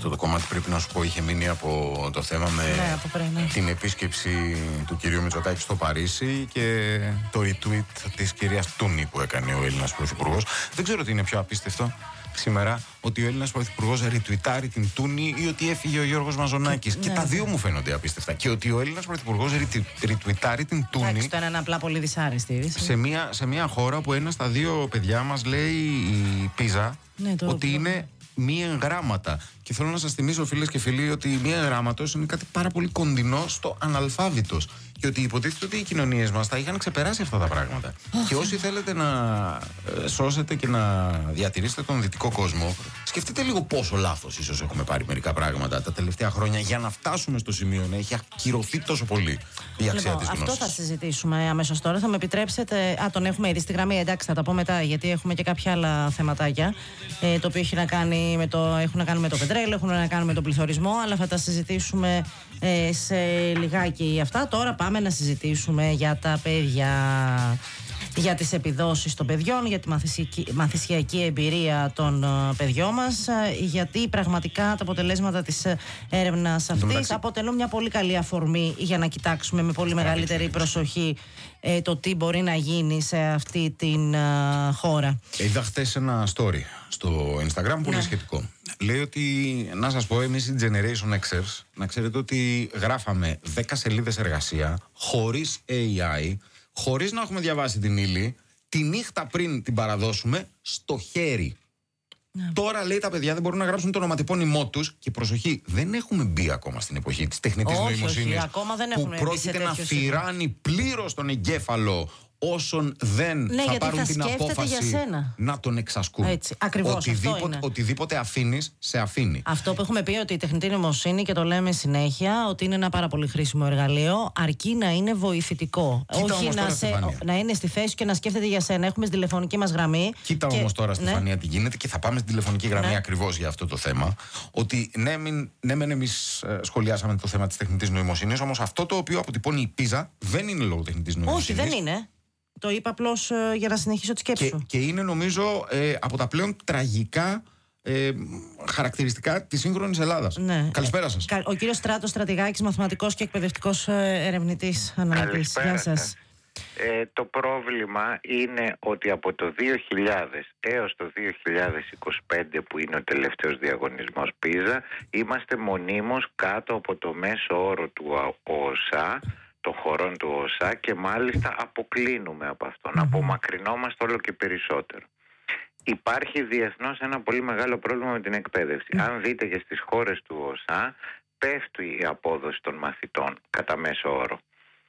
Αυτό το κομμάτι πρέπει να σου πω είχε μείνει από το θέμα με την επίσκεψη του κυρίου Μητσοτάκη στο Παρίσι και το retweet της κυρίας Τούνη που έκανε ο Έλληνας Πρωθυπουργός. Δεν ξέρω τι είναι πιο απίστευτο σήμερα, ότι ο Έλληνας Πρωθυπουργός ριτουιτάρει την Τούνη ή ότι έφυγε ο Γιώργος Μαζονάκης. Και τα δύο μου φαίνονται απίστευτα. Και ότι ο Έλληνας Πρωθυπουργός ριτουιτάρει την Τούνη. Εντάξει, το είναι απλά πολύ δυσάρεστη. Σε μια χώρα που ένα στα δύο παιδιά μας λέει η Πίζα ότι είναι μη εγγράμματα. Και θέλω να σας θυμίσω, φίλες και φίλοι, ότι η μη εγγράμματος είναι κάτι πάρα πολύ κοντινό στο αναλφάβητος. Και ότι υποτίθεται ότι οι κοινωνίες μας θα είχαν ξεπεράσει αυτά τα πράγματα. Και όσοι θέλετε να σώσετε και να διατηρήσετε τον δυτικό κόσμο, σκεφτείτε λίγο πόσο λάθος ίσως έχουμε πάρει μερικά πράγματα τα τελευταία χρόνια για να φτάσουμε στο σημείο να έχει ακυρωθεί τόσο πολύ η αξία της γνώσης. Αυτό θα συζητήσουμε αμέσως τώρα. Θα με επιτρέψετε. Τον έχουμε ήδη στη γραμμή. Εντάξει, θα τα πω μετά, γιατί έχουμε και κάποια άλλα θεματάκια. Το οποίο έχουν να κάνουν με το πετρέλαιο, έχουν να κάνουν με τον πληθωρισμό, αλλά θα τα συζητήσουμε σε λιγάκι αυτά. Τώρα πάμε να συζητήσουμε για τα παιδιά, για τις επιδόσεις των παιδιών, για τη μαθησιακή εμπειρία των παιδιών μας, γιατί πραγματικά τα αποτελέσματα της έρευνας αυτής αποτελούν μια πολύ καλή αφορμή για να κοιτάξουμε με πολύ μεγαλύτερη προσοχή το τι μπορεί να γίνει σε αυτή την χώρα. Είδα χθες ένα story στο Instagram πολύ σχετικό. Λέει ότι, να σας πω, εμείς οι Generation Xers, να ξέρετε ότι γράφαμε 10 σελίδες εργασία χωρίς AI, χωρίς να έχουμε διαβάσει την ύλη, τη νύχτα πριν την παραδώσουμε στο χέρι. Τώρα, λέει, τα παιδιά δεν μπορούν να γράψουν το ονοματεπώνυμό τους. Και προσοχή, δεν έχουμε μπει ακόμα στην εποχή της τεχνητής νοημοσύνης που πρόκειται να φυράνει πλήρως τον εγκέφαλο όσων δεν θα πάρουν την απόφαση να τον εξασκούν. Έτσι, ακριβώς, οτιδήποτε αφήνεις, σε αφήνει. Αυτό που έχουμε πει, ότι η τεχνητή νοημοσύνη, και το λέμε συνέχεια, ότι είναι ένα πάρα πολύ χρήσιμο εργαλείο, αρκεί να είναι βοηθητικό. Κοίτα, όχι να είναι στη θέση και να σκέφτεται για σένα. Έχουμε στη τηλεφωνική μας γραμμή. Κοίτα όμως τώρα, Στεφανία, τι γίνεται, και θα πάμε στην τηλεφωνική γραμμή ακριβώς για αυτό το θέμα. Ότι ναι, εμείς σχολιάσαμε το θέμα της τεχνητής νοημοσύνης, όμως αυτό το οποίο αποτυπώνει η Πίζα δεν είναι λόγω τεχνητής νοημοσύνης. Όχι, δεν είναι. Το είπα απλώς για να συνεχίσω τη σκέψη σου. Και είναι, νομίζω, από τα πλέον τραγικά χαρακτηριστικά της σύγχρονης Ελλάδας. Ναι. Καλησπέρα σας. Ο κύριος Στράτος Στρατηγάκης, μαθηματικός και εκπαιδευτικός ερευνητής, αναλυτής. Γεια σας. Το πρόβλημα είναι ότι από το 2000 έως το 2025, που είναι ο τελευταίος διαγωνισμός Πίζα, είμαστε μονίμως κάτω από το μέσο όρο του ΟΣΑ, των χωρών του ΟΣΑ, και μάλιστα αποκλίνουμε από αυτόν, απομακρυνόμαστε όλο και περισσότερο. Υπάρχει διεθνώς ένα πολύ μεγάλο πρόβλημα με την εκπαίδευση. Αν δείτε και στις χώρες του ΟΣΑ, πέφτει η απόδοση των μαθητών κατά μέσο όρο.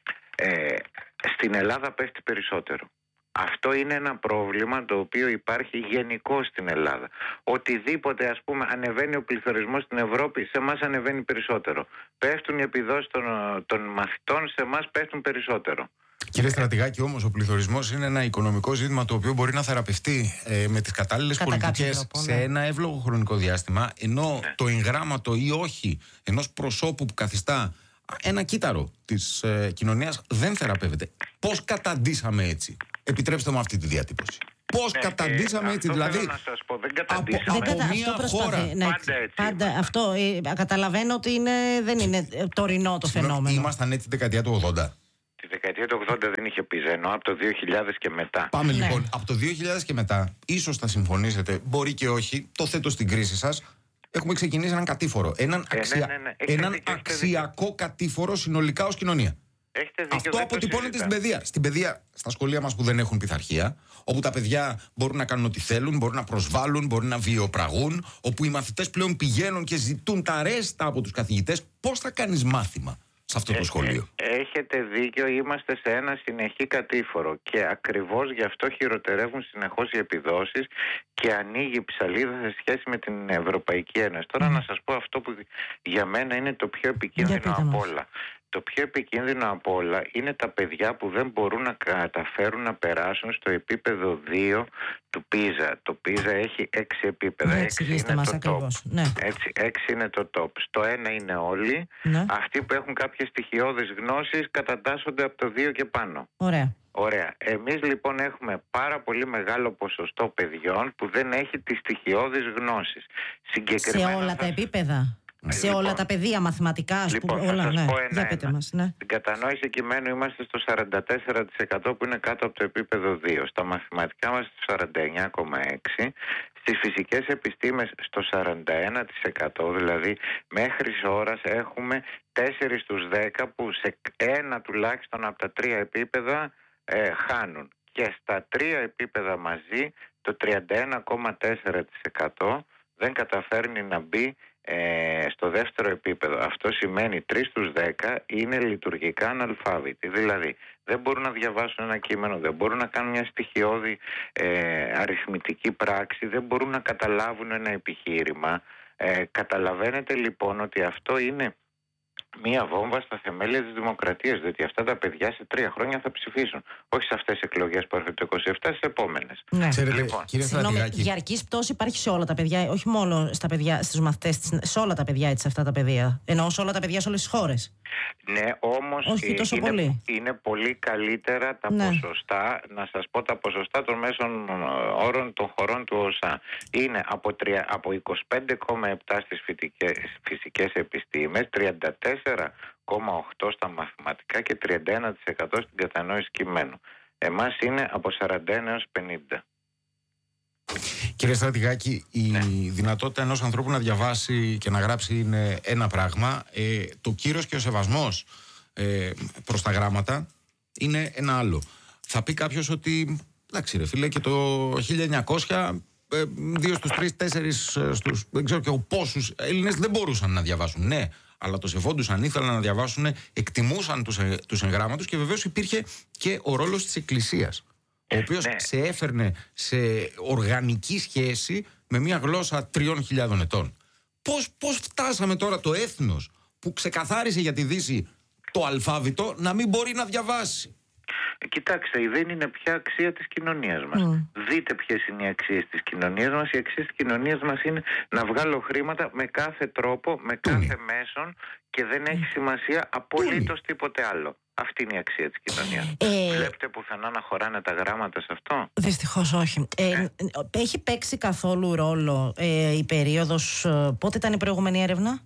Στην Ελλάδα πέφτει περισσότερο. Αυτό είναι ένα πρόβλημα το οποίο υπάρχει γενικώς στην Ελλάδα. Οτιδήποτε, ας πούμε, ανεβαίνει ο πληθωρισμός στην Ευρώπη, σε εμάς ανεβαίνει περισσότερο. Πέφτουν οι επιδόσεις των μαθητών, σε εμάς πέφτουν περισσότερο. Κύριε Στρατηγάκη, όμως ο πληθωρισμός είναι ένα οικονομικό ζήτημα το οποίο μπορεί να θεραπευτεί με τις κατάλληλες πολιτικές σε ένα εύλογο χρονικό διάστημα, ενώ το εγγράμματο ή όχι ενός προσώπου που καθιστά ένα κύτταρο της κοινωνίας δεν θεραπεύεται. Πώς καταντήσαμε έτσι? Επιτρέψτε μου αυτή τη διατύπωση. Πώς καταντήσαμε έτσι, δηλαδή? Θέλω να σας πω, δεν καταντήσαμε. Από μια χώρα. Πάντα αυτό. Καταλαβαίνω ότι δεν είναι τωρινό το φαινόμενο. Ήμασταν έτσι τη δεκαετία του 80. Τη δεκαετία του 80 δεν είχε Πίζα, ενώ από το 2000 και μετά. Πάμε λοιπόν, από το 2000 και μετά, ίσως θα συμφωνήσετε, μπορεί και όχι, το θέτω στην κρίση σας. Έχουμε ξεκινήσει έναν κατήφορο. Έναν αξιακό κατήφορο συνολικά ως κοινωνία. Αυτό αποτυπώνεται στην παιδεία. Στην παιδεία, στα σχολεία μας που δεν έχουν πειθαρχία, όπου τα παιδιά μπορούν να κάνουν ό,τι θέλουν, μπορούν να προσβάλλουν, μπορούν να βιοπραγούν, όπου οι μαθητές πλέον πηγαίνουν και ζητούν τα ρέστα από τους καθηγητές. Πώς θα κάνεις μάθημα σε αυτό το σχολείο? Έχετε δίκιο, είμαστε σε ένα συνεχή κατήφορο και ακριβώς γι' αυτό χειροτερεύουν συνεχώς οι επιδόσεις και ανοίγει η ψαλίδα σε σχέση με την Ευρωπαϊκή Ένωση. Τώρα να σας πω αυτό που για μένα είναι το πιο επικίνδυνο από όλα. Το πιο επικίνδυνο από όλα είναι τα παιδιά που δεν μπορούν να καταφέρουν να περάσουν στο επίπεδο 2 του Πίζα. Το Πίζα έχει 6 επίπεδα. 6 είναι το top. Ναι. 6 είναι το top. Στο 1 είναι όλοι. Αυτοί που έχουν κάποιες στοιχειώδεις γνώσεις κατατάσσονται από το 2 και πάνω. Ωραία. Ωραία. Εμείς λοιπόν έχουμε πάρα πολύ μεγάλο ποσοστό παιδιών που δεν έχει τις στοιχειώδεις γνώσεις. Σε όλα τα επίπεδα. Σε όλα τα πεδία, μαθηματικά, ας πούμε. Λοιπόν, όλα, θα σας πω Για πείτε μας, ναι. Στην κατανόηση κειμένου είμαστε στο 44% που είναι κάτω από το επίπεδο 2. Στα μαθηματικά είμαστε στο 49,6%. Στις φυσικές επιστήμες στο 41%. Δηλαδή μέχρι ώρας έχουμε 4 στους 10 που σε ένα τουλάχιστον από τα 3 επίπεδα χάνουν. Και στα 3 επίπεδα μαζί το 31,4% δεν καταφέρνει να μπει στο δεύτερο επίπεδο. Αυτό σημαίνει 3 στους 10 είναι λειτουργικά αναλφάβητοι. Δηλαδή δεν μπορούν να διαβάσουν ένα κείμενο, δεν μπορούν να κάνουν μια στοιχειώδη αριθμητική πράξη, δεν μπορούν να καταλάβουν ένα επιχείρημα. Καταλαβαίνετε λοιπόν ότι αυτό είναι μία βόμβα στα θεμέλια της δημοκρατίας, διότι αυτά τα παιδιά σε 3 χρόνια θα ψηφίσουν. Όχι σε αυτές τις εκλογές που έρχονται το 27, στις επόμενες. Ναι. Ξέρετε, Λοιπόν, κύριε Στρατηγάκη, διαρκής πτώση υπάρχει σε όλα τα παιδιά, όχι μόνο στα παιδιά, στους μαθητές, σε όλα τα παιδιά, έτσι, αυτά τα παιδεία. Εννοώ σε όλα τα παιδιά σε όλες τις χώρες. Ναι, όμως είναι πολύ καλύτερα τα ποσοστά. Να σας πω τα ποσοστά των μέσων όρων των χωρών του ΟΣΑ. Είναι από 25,7 στις φυσικές επιστήμες, 34,8 στα μαθηματικά και 31% στην κατανόηση κειμένου. Εμάς είναι από 41 έως 50. κύριε Στρατηγάκη, η δυνατότητα ενός ανθρώπου να διαβάσει και να γράψει είναι ένα πράγμα. Το κύρος και ο σεβασμός προς τα γράμματα είναι ένα άλλο. Θα πει κάποιος ότι, εντάξει ρε φίλε, και το 1900 2 στους 3, 4 στους δεν ξέρω και πόσους Έλληνες δεν μπορούσαν να διαβάσουν. Ναι, αλλά το σεβόντουσαν, ήθελαν να διαβάσουν, εκτιμούσαν τους εγγράμματους και βεβαίως υπήρχε και ο ρόλος της Εκκλησίας, ο οποίος σε έφερνε σε οργανική σχέση με μια γλώσσα 3.000 ετών. Πώς φτάσαμε τώρα το έθνος που ξεκαθάρισε για τη Δύση το αλφάβητο να μην μπορεί να διαβάσει? Κοιτάξτε, δεν είναι πια αξία της κοινωνίας μας. Δείτε ποιες είναι οι αξίες της κοινωνίας μας. Οι αξίες της κοινωνίας μας είναι να βγάλω χρήματα με κάθε τρόπο, με κάθε μέσον και δεν έχει σημασία απολύτως τίποτε άλλο. Αυτή είναι η αξία της κοινωνίας. Βλέπετε πουθενά να χωράνε τα γράμματα σε αυτό? Δυστυχώς όχι. Έχει παίξει καθόλου ρόλο η περίοδος, πότε ήταν η προηγούμενη έρευνα?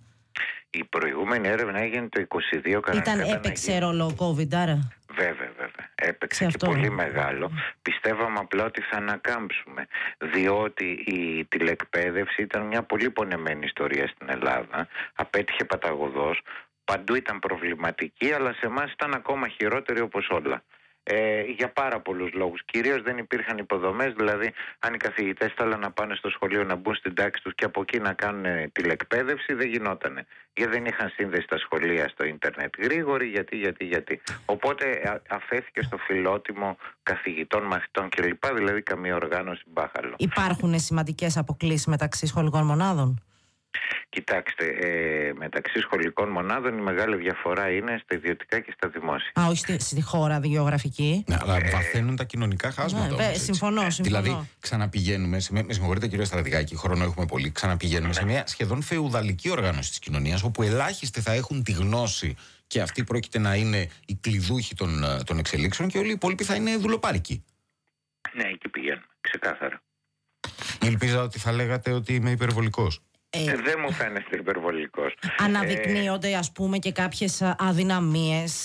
Η προηγούμενη έρευνα έγινε το 22 κανονικά. Έπαιξε ρόλο COVID, άρα? Βέβαια. Έπαιξε και πολύ μεγάλο. Πιστεύαμε απλά ότι θα ανακάμψουμε. Διότι η τηλεκπαίδευση ήταν μια πολύ πονεμένη ιστορία στην Ελλάδα. Απέτυχε παταγωδώς. Παντού ήταν προβληματική, αλλά σε εμάς ήταν ακόμα χειρότερη όπως όλα. Για πάρα πολλούς λόγους. Κυρίως δεν υπήρχαν υποδομές, δηλαδή αν οι καθηγητές θέλαν να πάνε στο σχολείο να μπουν στην τάξη τους και από εκεί να κάνουν τηλεκπαίδευση, δεν γινότανε. Γιατί δεν είχαν σύνδεση στα σχολεία στο ίντερνετ γρήγορη, γιατί. Οπότε αφέθηκε στο φιλότιμο καθηγητών, μαθητών κλπ. Δηλαδή καμία οργάνωση μπάχαλο. Υπάρχουν σημαντικές αποκλίσεις μεταξύ σχολικών μονάδων? Κοιτάξτε, μεταξύ σχολικών μονάδων η μεγάλη διαφορά είναι στα ιδιωτικά και στα δημόσια. Όχι στη χώρα γεωγραφική. Ναι, αλλά βαθαίνουν τα κοινωνικά χάσματα. Συμφωνώ. Δηλαδή, ξαναπηγαίνουμε. Με συγχωρείτε, κύριε Στρατηγάκη, χρόνο έχουμε πολύ. Ξαναπηγαίνουμε σε μια σχεδόν φεουδαλική οργάνωση της κοινωνίας, όπου ελάχιστοι θα έχουν τη γνώση και αυτοί πρόκειται να είναι οι κλειδούχοι των εξελίξεων και όλοι οι υπόλοιποι θα είναι δουλοπάρικοι. Ναι, εκεί πηγαίνουμε. Ξεκάθαρα. Ελπίζα ότι θα λέγατε ότι είμαι υπερβολικός. Δεν μου φαίνεται υπερβολικός. Αναδεικνύονται ας πούμε και κάποιες αδυναμίες,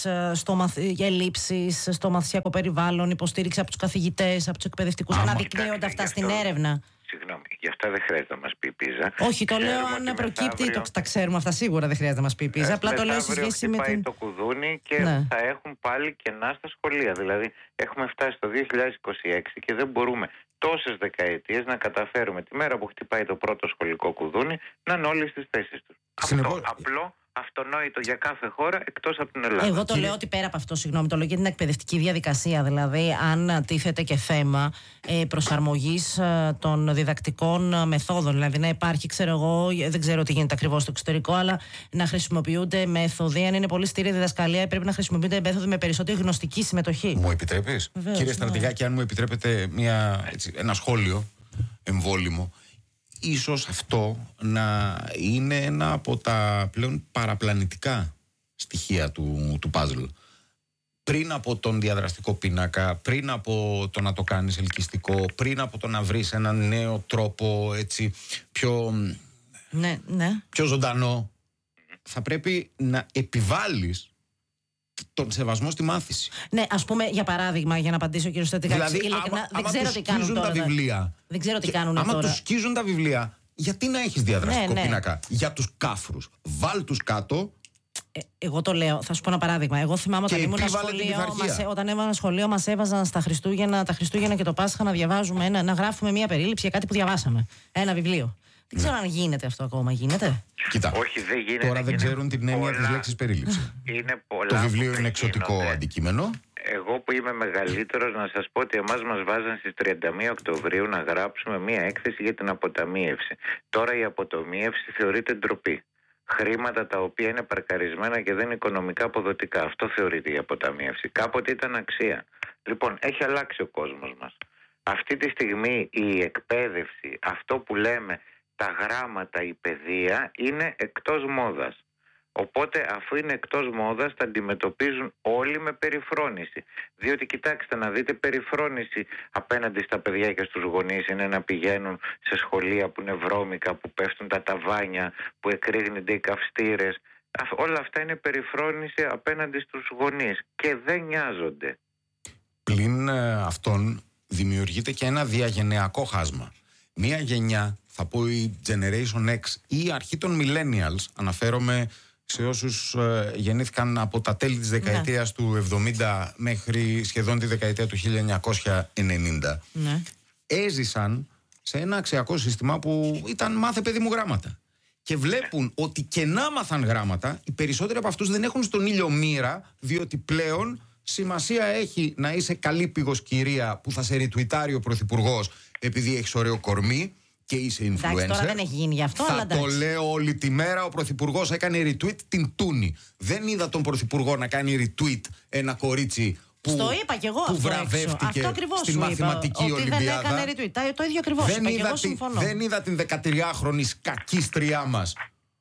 ελλείψεις στο μαθησιακό περιβάλλον, υποστήριξη από τους καθηγητές, από τους εκπαιδευτικούς. Αναδεικνύονται αυτά στην έρευνα? Συγγνώμη, γι' αυτά δεν χρειάζεται να μας πει η Πίζα. Όχι, το λέω αν προκύπτει. Τα ξέρουμε αυτά σίγουρα, δεν χρειάζεται να μας πει η Πίζα. Απλά το λέω σε σχέση με την. Το κουδούνι και θα έχουν πάλι κενά στα σχολεία. Δηλαδή, έχουμε φτάσει στο 2026 και δεν μπορούμε τόσες δεκαετίες να καταφέρουμε τη μέρα που χτυπάει το πρώτο σχολικό κουδούνι να είναι όλοι στις θέσεις τους. Αυτό απλό, αυτονόητο για κάθε χώρα εκτός από την Ελλάδα. Εγώ το λέω ότι πέρα από αυτό, συγγνώμη, το λέω για την εκπαιδευτική διαδικασία. Δηλαδή, αν τίθεται και θέμα προσαρμογής των διδακτικών μεθόδων. Δηλαδή, να υπάρχει, ξέρω εγώ, δεν ξέρω τι γίνεται ακριβώς στο εξωτερικό, αλλά να χρησιμοποιούνται μέθοδοι. Αν είναι πολύ στήρη διδασκαλία, πρέπει να χρησιμοποιούνται μέθοδοι με περισσότερη γνωστική συμμετοχή. Μου επιτρέπεις? Κύριε Στρατηγάκη, αν μου επιτρέπετε ένα σχόλιο εμβόλυμο. Ίσως αυτό να είναι ένα από τα πλέον παραπλανητικά στοιχεία του παζλ. πριν από τον διαδραστικό πίνακα, πριν από το να το κάνεις ελκυστικό, πριν από το να βρεις έναν νέο τρόπο έτσι πιο ζωντανό, θα πρέπει να επιβάλλεις τον σεβασμό στη μάθηση. Ναι, ας πούμε, για παράδειγμα, για να απαντήσω, κύριο Στρατηγάκη, δηλαδή, δεν ξέρω τι κάνουν τώρα. Τα βιβλία, δεν ξέρω τι κάνουν τώρα. Άμα τους σκίζουν τα βιβλία, γιατί να έχεις διαδραστικό πίνακα για τους κάφρους? Βάλ τους κάτω. Εγώ το λέω, θα σου πω ένα παράδειγμα. Εγώ θυμάμαι όταν ήμουν σχολείο, μας έβαζαν τα Χριστούγεννα και το Πάσχα να διαβάζουμε, να γράφουμε μία περίληψη για κάτι που διαβάσαμε. Ένα βιβλίο. Δεν ξέρω αν γίνεται αυτό ακόμα. Γίνεται? Κοίτα, όχι, δεν γίνεται. Τώρα δεν ξέρουν την έννοια της λέξης περίληψη. Το βιβλίο είναι εξωτικό αντικείμενο. Εγώ που είμαι μεγαλύτερος, να σας πω ότι εμάς μας βάζαν στις 31 Οκτωβρίου να γράψουμε μία έκθεση για την αποταμίευση. Τώρα η αποταμίευση θεωρείται ντροπή. Χρήματα τα οποία είναι παρκαρισμένα και δεν είναι οικονομικά αποδοτικά. Αυτό θεωρείται η αποταμίευση. Κάποτε ήταν αξία. Λοιπόν, έχει αλλάξει ο κόσμος μας. Αυτή τη στιγμή η εκπαίδευση, αυτό που λέμε τα γράμματα, η παιδεία, είναι εκτός μόδας. Οπότε αφού είναι εκτός μόδας, τα αντιμετωπίζουν όλοι με περιφρόνηση. Διότι κοιτάξτε να δείτε, περιφρόνηση απέναντι στα παιδιά και στους γονείς είναι να πηγαίνουν σε σχολεία που είναι βρώμικα, που πέφτουν τα ταβάνια, που εκρήγνονται οι καυστήρες. Όλα αυτά είναι περιφρόνηση απέναντι στους γονείς και δεν νοιάζονται. Πλην αυτών δημιουργείται και ένα διαγενειακό χάσμα. Μία γενιά, θα πω η Generation X ή η αρχή των Millennials, αναφέρομαι σε όσους γεννήθηκαν από τα τέλη της δεκαετίας του 70 μέχρι σχεδόν τη δεκαετία του 1990, έζησαν σε ένα αξιακό σύστημα που ήταν μάθε παιδί μου γράμματα. Και βλέπουν ότι και να μάθαν γράμματα, οι περισσότεροι από αυτούς δεν έχουν στον ήλιο μοίρα, διότι πλέον σημασία έχει να είσαι καλύπηγος κυρία που θα σε ριτουιτάρει ο πρωθυπουργός επειδή έχεις ωραίο κορμί και είσαι influencer. Εντάξει, τώρα δεν έχει γίνει γι' αυτό, αλλά το λέω όλη τη μέρα. Ο πρωθυπουργός έκανε retweet την Τούνη. Δεν είδα τον πρωθυπουργό να κάνει retweet ένα κορίτσι στο είπα και εγώ που βραβεύτηκε στη μαθηματική Ολυμπιάδα. Δεν έκανε retweet. Το ίδιο ακριβώς είπα και εγώ συμφωνώ. Δεν είδα την 13χρονη κακίστριά μας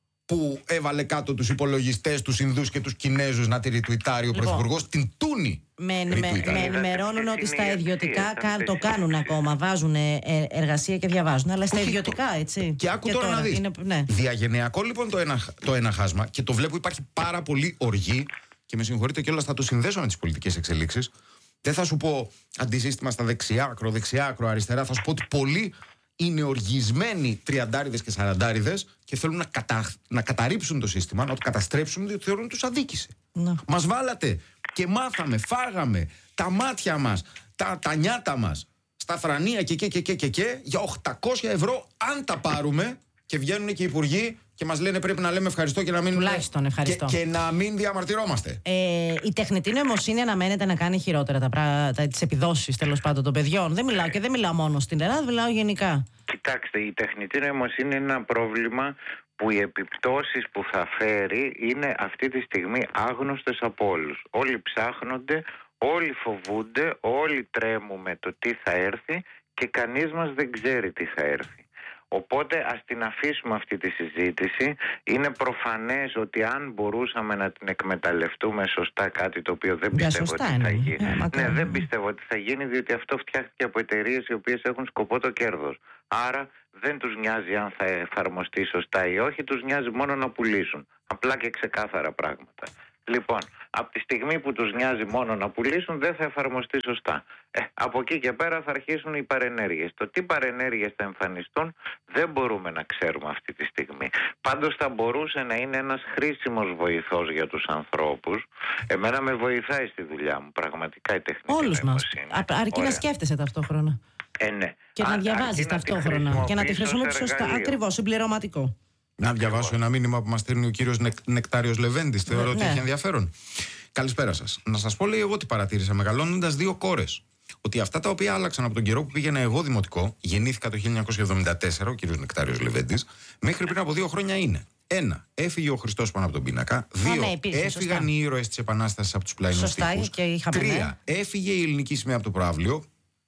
που έβαλε κάτω τους υπολογιστές, τους Ινδούς και τους Κινέζους να τη ριτουιτάρει ο πρωθυπουργός, την Τούνη. Με ενημερώνουν ότι στα ιδιωτικά το κάνουν ακόμα. Βάζουν εργασία και διαβάζουν, αλλά στα ιδιωτικά, έτσι. Και άκου τώρα να δεις. Διαγενειακό λοιπόν το ένα χάσμα, και το βλέπω υπάρχει πάρα πολύ οργή, και με συγχωρείτε κιόλας, θα το συνδέσω με τις πολιτικές εξελίξεις. Δεν θα σου πω αντισύστημα στα δεξιά, ακροδεξιά, ακροαριστερά. Θα σου πω ότι πολλοί είναι οργισμένοι τριαντάριδες και σαραντάριδες και θέλουν να καταρρύψουν το σύστημα, να το καταστρέψουν, διότι θεωρούν τους αδίκησε. Μας βάλατε και μάθαμε, φάγαμε τα μάτια μας, τα νιάτα μας στα θρανία και για 800 ευρώ αν τα πάρουμε, και βγαίνουν και οι υπουργοί και μας λένε πρέπει να λέμε ευχαριστώ και να μην, τουλάχιστον ευχαριστώ. Και να μην διαμαρτυρόμαστε. Η τεχνητή νοημοσύνη αναμένεται να κάνει χειρότερα τις επιδόσεις τέλος πάντων των παιδιών. Δεν μιλάω μόνο στην Ελλάδα, μιλάω γενικά. Κοιτάξτε, η τεχνητή νοημοσύνη είναι ένα πρόβλημα που οι επιπτώσεις που θα φέρει είναι αυτή τη στιγμή άγνωστες από όλους. Όλοι ψάχνονται, όλοι φοβούνται, όλοι τρέμουμε το τι θα έρθει και κανείς μας δεν ξέρει τι θα έρθει. Οπότε ας την αφήσουμε αυτή τη συζήτηση. Είναι προφανές ότι αν μπορούσαμε να την εκμεταλλευτούμε σωστά, κάτι το οποίο δεν πιστεύω ότι θα γίνει. Ναι, δεν πιστεύω ότι θα γίνει, διότι αυτό φτιάχτηκε από εταιρείες οι οποίες έχουν σκοπό το κέρδος. Άρα δεν τους νοιάζει αν θα εφαρμοστεί σωστά ή όχι, τους νοιάζει μόνο να πουλήσουν. Απλά και ξεκάθαρα πράγματα. Λοιπόν, από τη στιγμή που τους νοιάζει μόνο να πουλήσουν, δεν θα εφαρμοστεί σωστά. Από εκεί και πέρα θα αρχίσουν οι παρενέργειες. Το τι παρενέργειες θα εμφανιστούν δεν μπορούμε να ξέρουμε αυτή τη στιγμή. Πάντως θα μπορούσε να είναι ένας χρήσιμος βοηθός για τους ανθρώπους. Εμένα με βοηθάει στη δουλειά μου, πραγματικά η τεχνητή νοημοσύνη. Όλους μας. Αρκεί να σκέφτεσαι ταυτόχρονα. Ναι. Και να διαβάζεις ταυτόχρονα. Και να τη χρησιμοποιήσεις σωστά. Ακριβώς, συμπληρωματικό. Να διαβάσω ένα μήνυμα που μας στέλνει ο κύριος Νεκτάριος Λεβέντης. Θεωρώ ότι έχει ενδιαφέρον. Καλησπέρα σας. Να σας πω, λέει, εγώ τι παρατήρησα μεγαλώνοντας 2 κόρες. Ότι αυτά τα οποία άλλαξαν από τον καιρό που πήγαινα εγώ δημοτικό, γεννήθηκα το 1974, ο κύριος Νεκτάριος Λεβέντης, μέχρι πριν από 2 χρόνια είναι: 1. Έφυγε ο Χριστός πάνω από τον πίνακα. 2. Έφυγαν οι ήρωες της Επανάστασης από τους πλαϊνούς τοίχους. 3. Έφυγε η ελληνική σημαία από το προαύλιο.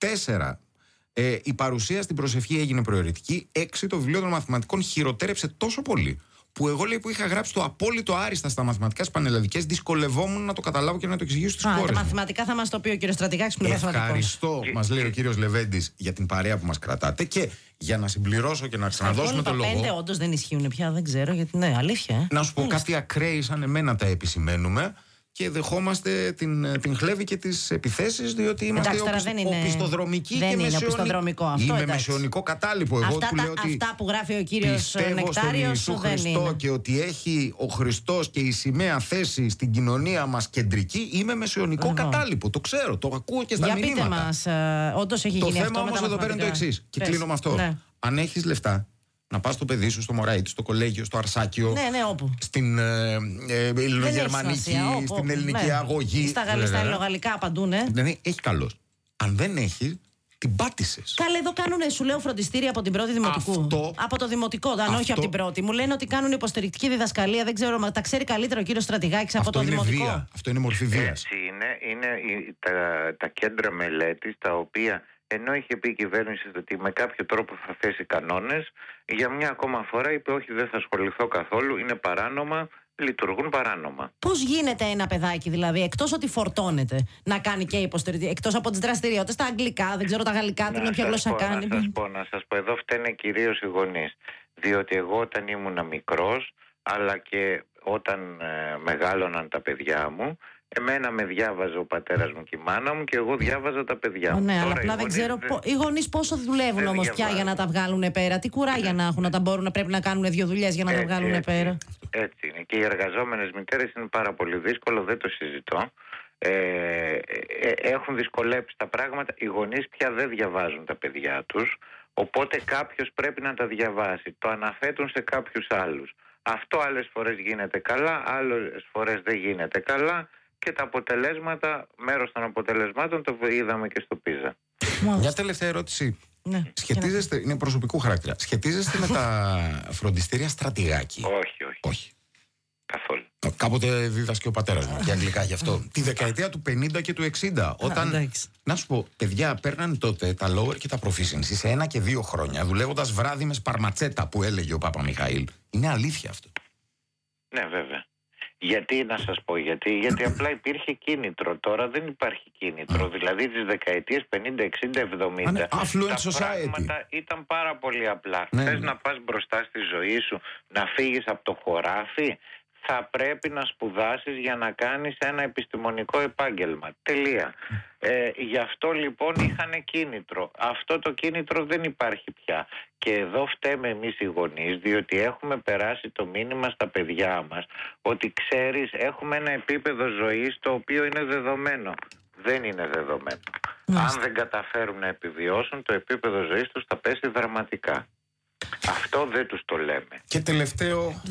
4. Η παρουσία στην προσευχή έγινε προαιρετική. 6. Το βιβλίο των μαθηματικών χειροτέρεψε τόσο πολύ που εγώ λέει που είχα γράψει το απόλυτο άριστα στα μαθηματικά στις πανελλαδικές, δυσκολευόμουν να το καταλάβω και να το εξηγήσω στις κόρες. Τα μαθηματικά θα μας το πει ο κύριος Στρατηγάκης που είναι μαθηματικός. Ευχαριστώ, μας λέει ο κύριος Λεβέντης, για την παρέα που μας κρατάτε. Και για να συμπληρώσω και να ξαναδώσουμε το λόγο. Τα 5 όντως δεν ισχύουν πια, δεν ξέρω γιατί. Ναι, αλήθεια. Να σου πω, κάτι ακραίοι σαν εμένα τα επισημαίνουμε. Και δεχόμαστε την χλέβη και τις επιθέσεις, διότι είμαστε οπισθοδρομικοί και μεσαιωνικό. Είμαι μεσαιωνικό κατάλοιπο. Εγώ που λέω ότι αυτά που γράφει ο κύριος Νεκτάριος στον Χριστό είναι. Και ότι έχει ο Χριστός και η σημαία θέση στην κοινωνία μας κεντρική, είμαι μεσαιωνικό κατάλοιπο. Το ξέρω, το ακούω και στα μηνύματα. Για πείτε μας, όντως έχει γίνει αυτό. Το θέμα όμως εδώ πέρα είναι το εξής. Και κλείνω με αυτό. Αν έχεις λεφτά, να πας στο παιδί σου, στο μωράιτι, στο κολέγιο, στο Αρσάκιο. Ναι, όπου. Στην ελληνογερμανική, στην ελληνική αγωγή. Στα ελληνογαλλικά παντού, ναι. Έχει καλός. Αν δεν έχει, την πάτησες. Καλέ, εδώ κάνουνε, σου λέω, φροντιστήρια από την πρώτη δημοτικού. Από το δημοτικό, αν όχι από την πρώτη. Μου λένε ότι κάνουν υποστηρικτική διδασκαλία. Δεν ξέρω, μα τα ξέρει καλύτερα ο κύριος Στρατηγάκης από το δημοτικό. Βία. Αυτό είναι μορφή βίας. Έτσι είναι τα κέντρα μελέτης, τα οποία. Ενώ είχε πει η κυβέρνηση ότι με κάποιο τρόπο θα θέσει κανόνες, για μια ακόμα φορά είπε όχι, δεν θα ασχοληθώ καθόλου, είναι παράνομα, λειτουργούν παράνομα. Πώς γίνεται ένα παιδάκι δηλαδή, εκτός ότι φορτώνεται, να κάνει και υποστηρικτική, εκτός από τις δραστηριότητες, τα αγγλικά, δεν ξέρω τα γαλλικά, την ποια γλώσσα κάνει. Να σας πω, εδώ φταίνε κυρίως οι γονείς. Διότι εγώ όταν ήμουν μικρός, αλλά και όταν μεγάλωναν τα παιδιά μου, εμένα με διάβαζε ο πατέρας μου και η μάνα μου και εγώ διάβαζα τα παιδιά μου. Ναι, αλλά απλά δεν ξέρω οι γονείς πόσο δουλεύουν όμως πια για να τα βγάλουν πέρα. Τι κουράγια να έχουν, να πρέπει να κάνουν 2 δουλειές για να τα βγάλουν πέρα. Έτσι είναι. Και οι εργαζόμενες μητέρες είναι πάρα πολύ δύσκολο, δεν το συζητώ. Έχουν δυσκολέψει τα πράγματα. Οι γονείς πια δεν διαβάζουν τα παιδιά τους. Οπότε κάποιος πρέπει να τα διαβάσει. Το αναθέτουν σε κάποιους άλλους. Αυτό άλλες φορές γίνεται καλά, άλλες φορές δεν γίνεται καλά. Και τα αποτελέσματα, μέρος των αποτελεσμάτων το είδαμε και στο Πίζα. Μια τελευταία ερώτηση. Ναι. Σχετίζεστε, είναι προσωπικού χαρακτήρα. Σχετίζεστε με τα φροντιστήρια Στρατηγάκη? Όχι. Καθόλου. Κάποτε δίδασκε ο πατέρας μου και αγγλικά γι' αυτό. Τη δεκαετία του 50 και του 60. Όταν. Να σου πω, παιδιά παίρνανε τότε τα lower και τα proficiency σε 1 και 2 χρόνια, δουλεύοντας βράδυ με σπαρματσέτα που έλεγε ο Πάπα Μιχαήλ. Είναι αλήθεια αυτό? Ναι, βέβαια. Γιατί να σας πω, γιατί απλά υπήρχε κίνητρο. Τώρα δεν υπάρχει κίνητρο. Δηλαδή τις δεκαετίες 50, 60, 70 τα πράγματα ήταν πάρα πολύ απλά. Θες να πας μπροστά στη ζωή σου, να φύγεις από το χωράφι, θα πρέπει να σπουδάσεις για να κάνεις ένα επιστημονικό επάγγελμα. Τελεία. Γι' αυτό λοιπόν είχαν κίνητρο. Αυτό το κίνητρο δεν υπάρχει πια. Και εδώ φταίμε εμείς οι γονείς, διότι έχουμε περάσει το μήνυμα στα παιδιά μας ότι ξέρεις, έχουμε ένα επίπεδο ζωής το οποίο είναι δεδομένο. Δεν είναι δεδομένο. Αν δεν καταφέρουν να επιβιώσουν, το επίπεδο ζωής τους θα πέσει δραματικά. Αυτό δεν τους το λέμε. Και τελευταίο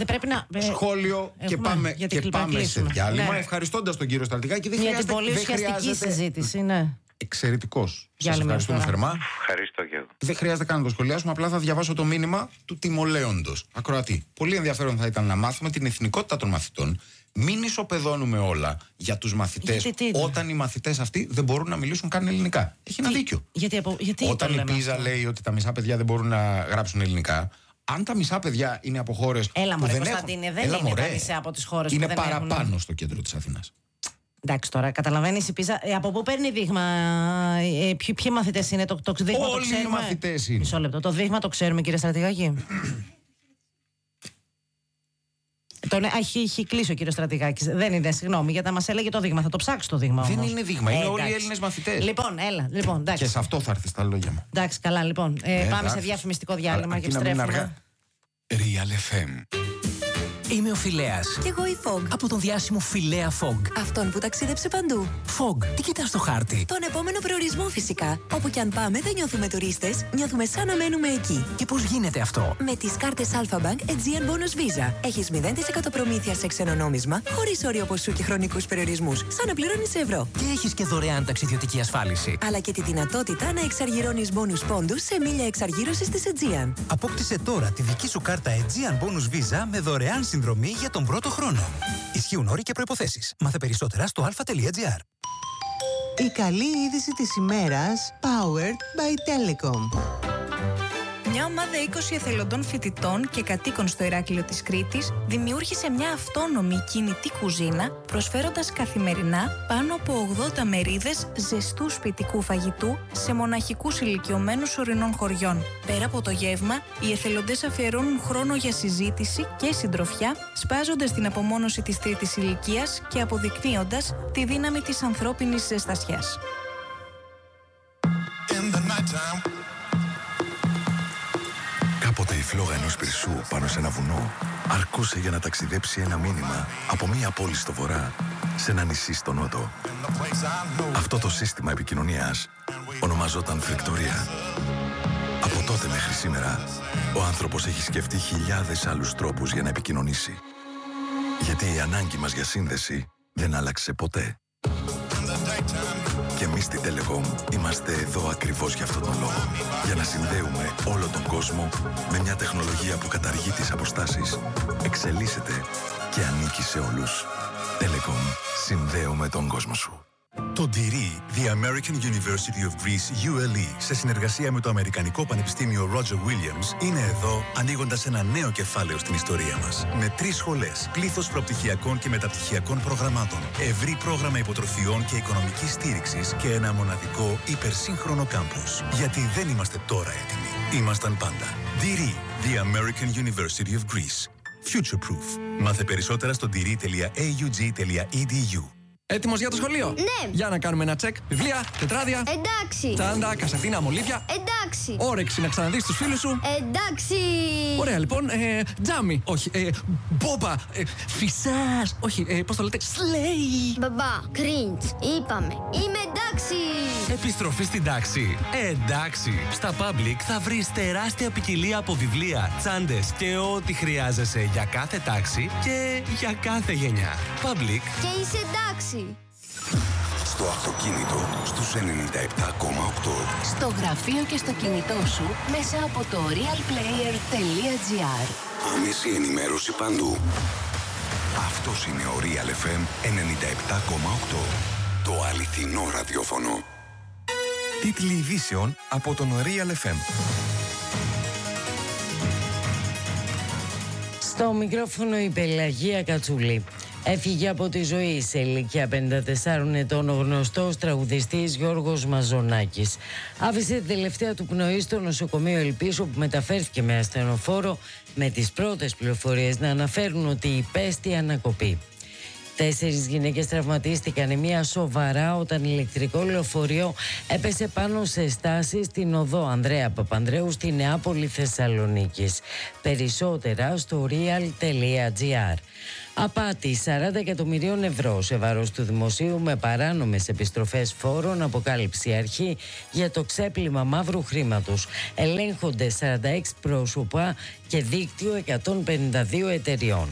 σχόλιο και πάμε σε διάλειμμα. Ναι. Ευχαριστώντας τον κύριο Στρατηγάκη. Για την πολύ ουσιαστική συζήτηση, ναι. Εξαιρετικός. Σας ευχαριστούμε θερμά. Ευχαριστώ και εγώ. Δεν χρειάζεται καν να το σχολιάσουμε, απλά θα διαβάσω το μήνυμα του τιμολέοντος ακροατή. Πολύ ενδιαφέρον θα ήταν να μάθουμε την εθνικότητα των μαθητών. Μην ισοπεδώνουμε όλα για τους μαθητές όταν οι μαθητές αυτοί δεν μπορούν να μιλήσουν καν ελληνικά. Έχει ένα δίκιο. Γιατί όταν η Πίζα λέει ότι τα μισά παιδιά δεν μπορούν να γράψουν ελληνικά, αν τα μισά παιδιά είναι από χώρες που δεν έχουν... δεν είναι τα μισά από τις χώρες που δεν έχουν. Είναι παραπάνω στο κέντρο της Αθήνας. Εντάξει τώρα, καταλαβαίνεις η Πίζα. Από πού παίρνει δείγμα, ποιοι μαθητές είναι, το δείγμα όλοι το ξέρουμε. Όλοι οι μαθητές είναι. Μισό λεπτό. Το δείγμα το ξέρουμε, κύριε Στρατηγάκη. Έχει κλείσει ο κύριος Στρατηγάκης. Δεν είναι, συγγνώμη, γιατί μας έλεγε το δείγμα. Θα το ψάξει το δείγμα όμως. Δεν είναι δείγμα, είναι όλοι οι Έλληνες μαθητές. Λοιπόν, εντάξει. Και σε αυτό θα έρθει στα λόγια μου. Εντάξει, καλά, λοιπόν. Πάμε σε διαφημιστικό διάλειμμα και επιστρέφουμε. Real FM. Είμαι ο Φιλέας. Κι εγώ η Fog. Από τον διάσημο Φιλέα Fog. Αυτόν που ταξίδεψε παντού. Fog, τι κοιτάς στο χάρτη? Τον επόμενο προορισμό φυσικά. Όπου κι αν πάμε δεν νιώθουμε τουρίστες, νιώθουμε σαν να μένουμε εκεί. Και πώς γίνεται αυτό? Με τις κάρτες Alpha Bank Aegean Bonus Visa. Έχεις 0% προμήθεια σε ξένο νόμισμα, χωρίς όριο ποσού και χρονικούς περιορισμούς, σαν να πληρώνεις ευρώ. Και έχεις και δωρεάν ταξιδιωτική ασφάλιση. Αλλά και τη δυνατότητα να εξαργυρώνεις bonus πόντους σε μίλια εξαργύρωσης της Aegean. Απόκτησε τώρα τη δική σου κάρτα Aegean Bonus Visa με δωρεάν συνδρομή για τον πρώτο χρόνο. Ισχύουν όροι και προϋποθέσεις. Μάθε περισσότερα στο alpha.gr. Η καλή είδηση της ημέρας, powered by Telecom. μια ομάδα 20 εθελοντών φοιτητών και κατοίκων στο Ηράκλειο της Κρήτης δημιούργησε μια αυτόνομη κινητή κουζίνα, προσφέροντας καθημερινά πάνω από 80 μερίδες ζεστού σπιτικού φαγητού σε μοναχικούς ηλικιωμένους ορεινών χωριών. Πέρα από το γεύμα, οι εθελοντές αφιερώνουν χρόνο για συζήτηση και συντροφιά, σπάζοντας την απομόνωση της τρίτης ηλικίας και αποδεικνύοντας τη δύναμη της ανθρώπινης ζεστασιάς. Κάποτε η φλόγα ενός πυρσού πάνω σε ένα βουνό αρκούσε για να ταξιδέψει ένα μήνυμα από μία πόλη στο βορρά σε ένα νησί στο νότο. Αυτό το σύστημα επικοινωνίας ονομαζόταν φρεκτορία. Από τότε μέχρι σήμερα, ο άνθρωπος έχει σκεφτεί χιλιάδες άλλους τρόπους για να επικοινωνήσει. Γιατί η ανάγκη μας για σύνδεση δεν άλλαξε ποτέ. Και εμείς στην Telecom είμαστε εδώ ακριβώς για αυτόν τον λόγο. Για να συνδέουμε όλο τον κόσμο με μια τεχνολογία που καταργεί τις αποστάσεις, εξελίσσεται και ανήκει σε όλους. Telecom, συνδέουμε τον κόσμο σου. Το DIRI, The American University of Greece, ULE, σε συνεργασία με το Αμερικανικό Πανεπιστήμιο Roger Williams, είναι εδώ ανοίγοντας ένα νέο κεφάλαιο στην ιστορία μας. Με 3 σχολές, πλήθος προπτυχιακών και μεταπτυχιακών προγραμμάτων, ευρύ πρόγραμμα υποτροφιών και οικονομικής στήριξης και ένα μοναδικό υπερσύγχρονο κάμπους. Γιατί δεν είμαστε τώρα έτοιμοι. Ήμασταν πάντα. DIRI, The American University of Greece. Future Proof. Μάθε περισσότερα στο diri.aug.edu. Έτοιμος για το σχολείο? Ναι. Για να κάνουμε ένα τσεκ. Βιβλία, τετράδια. Εντάξει. Τσάντα, κασετίνα, μολύβια. Εντάξει. Όρεξη να ξαναδείς τους φίλους σου. Εντάξει. Ωραία, λοιπόν. Τζάμι. Όχι. Μπόμπα. Φυσάς. Όχι. Πώς το λέτε? Σλέι. Μπαμπά, cringe. Είπαμε. Είμαι εντάξει. Επιστροφή στην τάξη. Εντάξει. Στα Public θα βρεις τεράστια ποικιλία από βιβλία, τσάντες και ό,τι χρειάζεσαι για κάθε τάξη και για κάθε γενιά. Public. Και είσαι εντάξει. Στο αυτοκίνητο στους 97,8. Στο γραφείο και στο κινητό σου μέσα από το realplayer.gr. Άμεση ενημέρωση παντού. Αυτός είναι ο Real FM 97,8. Το αληθινό ραδιόφωνο. Τίτλοι ειδήσεων από τον Real FM. Στο μικρόφωνο η Πελαγία Κατσούλη. Έφυγε από τη ζωή σε ηλικία 54 ετών ο γνωστός τραγουδιστής Γιώργος Μαζονάκης. Άφησε την τελευταία του πνοή στο νοσοκομείο Ελπίσου, που μεταφέρθηκε με ασθενοφόρο, με τις πρώτες πληροφορίες να αναφέρουν ότι υπέστη ανακοπή. 4 γυναίκες τραυματίστηκαν, η μία σοβαρά, όταν ηλεκτρικό λεωφορείο έπεσε πάνω σε στάση στην οδό Ανδρέα Παπανδρέου στη Νεάπολη Θεσσαλονίκης. Περισσότερα στο real.gr. Απάτη 40 εκατομμυρίων ευρώ σε βάρος του δημοσίου με παράνομες επιστροφές φόρων, αποκάλυψη αρχή για το ξέπλυμα μαύρου χρήματος. Ελέγχονται 46 πρόσωπα και δίκτυο 152 εταιριών.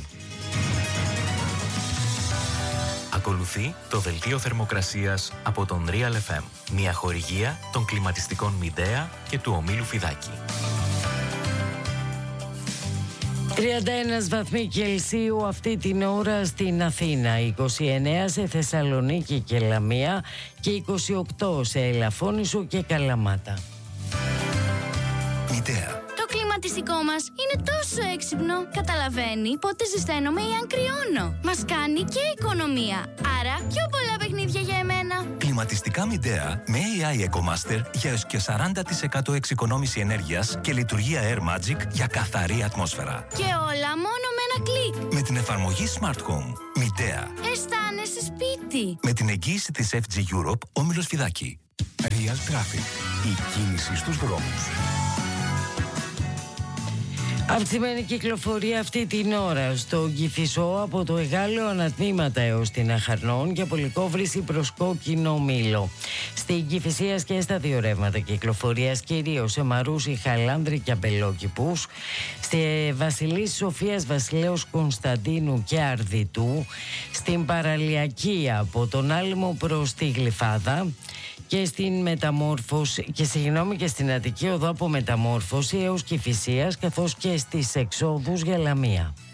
Ακολουθεί το δελτίο θερμοκρασίας από τον Real FM. Μια χορηγία των κλιματιστικών Midea και του ομίλου Φιδάκη. 31 βαθμοί Κελσίου αυτή την ώρα στην Αθήνα, 29 σε Θεσσαλονίκη και Λαμία και 28 σε Ελαφώνησο και Καλαμάτα. Midea. Το κλιματιστικό μας είναι τόσο έξυπνο. Καταλαβαίνει πότε ζεσταίνομαι ή αν κρυώνω. Μας κάνει και οικονομία. Άρα πιο πολλά παιχνίδια για εμένα. Κλιματιστικά Midea με AI EcoMaster για έως και 40% εξοικονόμηση ενέργειας και λειτουργία Air Magic για καθαρή ατμόσφαιρα. Και όλα μόνο με ένα κλικ. Με την εφαρμογή Smart Home. Midea. Αισθάνεσαι σπίτι. Με την εγγύηση της FG Europe, όμιλος Φιδάκη. Real Traffic. Η κίνηση στους δρόμους. Αυξημένη κυκλοφορία αυτή την ώρα στο Κηφισό από το Εγάλεο Ανατμήματα έως την Αχαρνών και Πολυκόβρηση προς Κόκκινο Μήλο. Στην Κηφισίας και στα 2 ρεύματα κυκλοφορίας, κυρίως σε Μαρούσι, Χαλάνδρη και Αμπελόκηπους. Στη Βασιλής Σοφίας Βασιλέως Κωνσταντίνου και Αρδιτού. Στην Παραλιακή από τον Άλυμο προς τη Γλυφάδα. Και στην Μεταμόρφωση και στην Αττική Οδό από Μεταμόρφωση έως Κηφισίας, καθώς και στις εξόδους για Λαμία.